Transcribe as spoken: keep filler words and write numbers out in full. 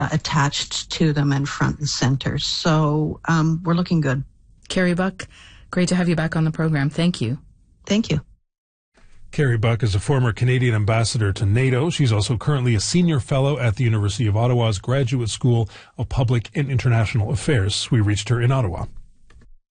attached to them and front and center. So um, we're looking good. Carrie Buck, great to have you back on the program. Thank you. Thank you. Carrie Buck is a former Canadian ambassador to NATO. She's also currently a senior fellow at the University of Ottawa's Graduate School of Public and International Affairs. We reached her in Ottawa.